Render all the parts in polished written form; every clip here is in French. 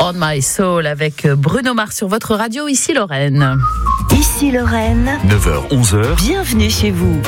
On My Soul avec Bruno Mars sur votre radio, ici Lorraine. Ici Lorraine, 9h-11h, bienvenue chez vous.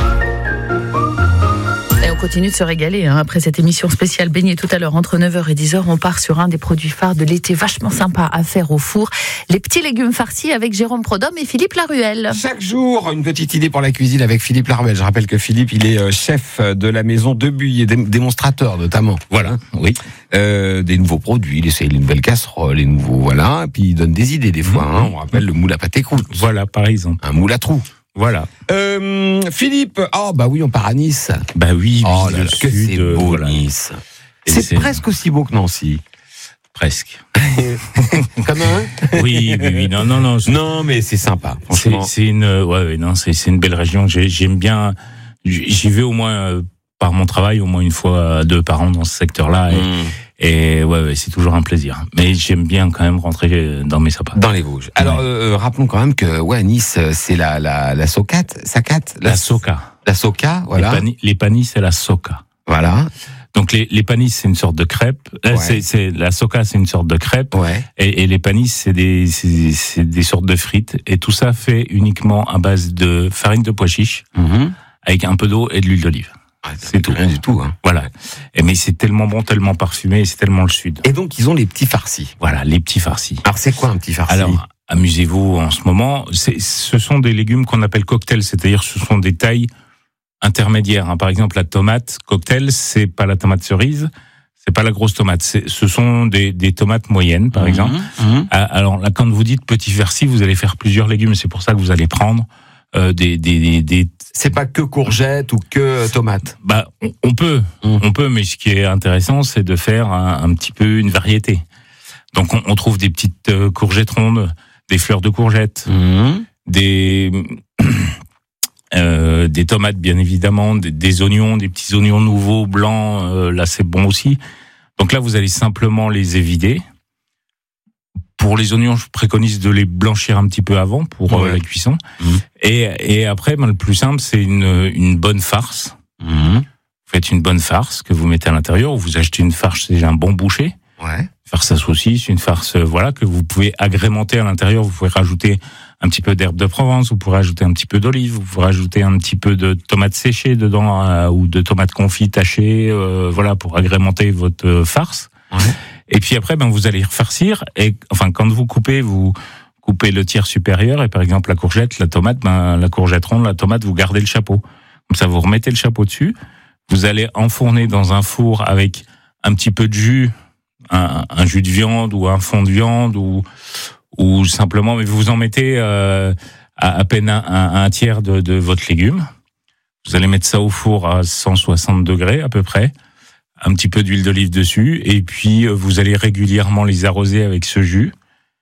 Et on continue de se régaler après cette émission spéciale baignée tout à l'heure entre 9h et 10h. On part sur un des produits phares de l'été vachement sympa à faire au four. Les petits légumes farcis avec Jérôme Prodhomme et Philippe Laruelle. Chaque jour, une petite idée pour la cuisine avec Philippe Laruelle. Je rappelle que Philippe, il est chef de la maison Debuy et démonstrateur notamment. voilà, oui. Des nouveaux produits, il essaye les nouvelles casseroles, les nouveaux, voilà. Et puis il donne des idées des fois. On rappelle le moule à pâté croûte. Voilà, par exemple. Un moule à trous. Voilà. Philippe, oui, on part à Nice. Bah oui, Oh le là là, que sud, c'est beau voilà. Nice. Et C'est presque aussi beau que Nancy. Presque. Comme un. Oui. Non. Non, mais c'est sympa. Franchement. C'est une belle région. J'aime bien. J'y vais au moins par mon travail, au moins une fois, 2 par an dans ce secteur-là. Et c'est toujours un plaisir. Mais j'aime bien quand même rentrer dans mes sapins. Dans les Vosges. Alors, rappelons quand même que, Nice, c'est la socate, La soca. La soca, voilà. Les panis, c'est la soca. Voilà. Donc les panis, c'est une sorte de crêpe. Ouais. C'est la soca, c'est une sorte de crêpe. Ouais. Et les panis, c'est des sortes de frites. Et tout ça fait uniquement à base de farine de pois chiche, avec un peu d'eau et de l'huile d'olive. Ouais, C'est tout. Rien du tout, hein. Voilà. Mais c'est tellement bon, tellement parfumé, et c'est tellement le sud. Et donc, ils ont les petits farcis. Voilà, les petits farcis. Alors, c'est quoi un petit farci? Alors, amusez-vous en ce moment. Ce sont des légumes qu'on appelle cocktails, c'est-à-dire ce sont des tailles intermédiaires. Par exemple, la tomate cocktail, c'est pas la tomate cerise, c'est pas la grosse tomate. Ce sont des tomates moyennes, par exemple. Alors là, quand vous dites petit farci, vous allez faire plusieurs légumes. C'est pour ça que vous allez prendre des. C'est pas que courgettes ou que tomates. On peut, mais ce qui est intéressant, c'est de faire un petit peu une variété. Donc, on trouve des petites courgettes rondes, des fleurs de courgettes, des tomates, bien évidemment, des oignons, des petits oignons nouveaux, blancs, là, c'est bon aussi. Donc là, vous allez simplement les évider. Pour les oignons, je préconise de les blanchir un petit peu avant pour la cuisson. Et après, le plus simple, c'est une bonne farce. Vous faites une bonne farce que vous mettez à l'intérieur. Vous achetez une farce, c'est un bon boucher. Ouais. Farce à saucisse, une farce, que vous pouvez agrémenter à l'intérieur. Vous pouvez rajouter un petit peu d'herbe de Provence, vous pouvez rajouter un petit peu d'olive, vous pouvez rajouter un petit peu de tomates séchées dedans, ou de tomates confites hachées, pour agrémenter votre farce. Ouais. Et puis après, vous allez refarcir. Et quand vous coupez le tiers supérieur. Et par exemple, la courgette, la tomate, la courgette ronde, la tomate, vous gardez le chapeau. Comme ça, vous remettez le chapeau dessus. Vous allez enfourner dans un four avec un petit peu de jus, un jus de viande ou un fond de viande ou simplement, mais vous en mettez à peine un tiers de votre légume. Vous allez mettre ça au four à 160 degrés à peu près. Un petit peu d'huile d'olive dessus, et puis vous allez régulièrement les arroser avec ce jus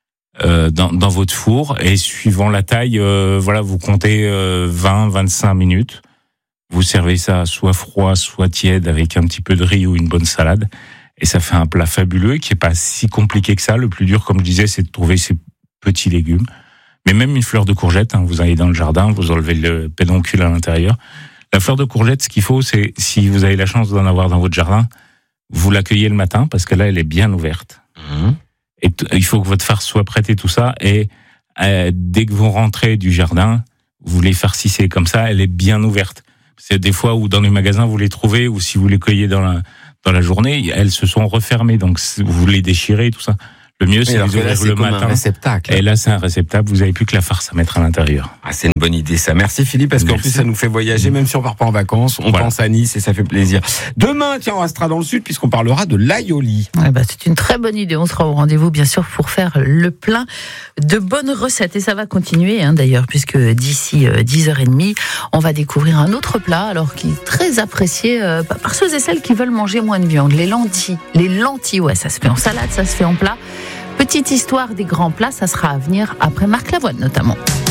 dans votre four, et suivant la taille, vous comptez 20-25 minutes. Vous servez ça soit froid, soit tiède, avec un petit peu de riz ou une bonne salade, et ça fait un plat fabuleux qui est pas si compliqué que ça. Le plus dur, comme je disais, c'est de trouver ces petits légumes. Mais même une fleur de courgette, vous allez dans le jardin, vous enlevez le pédoncule à l'intérieur. La fleur de courgette, ce qu'il faut, c'est, si vous avez la chance d'en avoir dans votre jardin, vous l'accueillez le matin, parce que là, elle est bien ouverte. Et il faut que votre farce soit prête et tout ça. Et dès que vous rentrez du jardin, vous les farcissez comme ça, elle est bien ouverte. C'est des fois où dans les magasins, vous les trouvez, ou si vous les cueillez dans la journée, elles se sont refermées, donc vous les déchirez et tout ça. Le mieux, c'est de les ouvrir le matin. Un réceptacle. Et là, c'est un réceptacle. Vous n'avez plus que la farce à mettre à l'intérieur. C'est une bonne idée, ça. Merci Philippe, parce qu'en plus, ça nous fait voyager, même si on part pas en vacances. On pense à Nice et ça fait plaisir. Demain, on restera dans le sud, puisqu'on parlera de l'aïoli. C'est une très bonne idée. On sera au rendez-vous, bien sûr, pour faire le plein de bonnes recettes. Et ça va continuer, d'ailleurs, puisque d'ici 10h30, on va découvrir un autre plat, alors qui est très apprécié par ceux et celles qui veulent manger moins de viande. Les lentilles. Les lentilles, ça se fait en salade, ça se fait en plat. Petite histoire des grands plats, ça sera à venir après Marc Lavoine, notamment.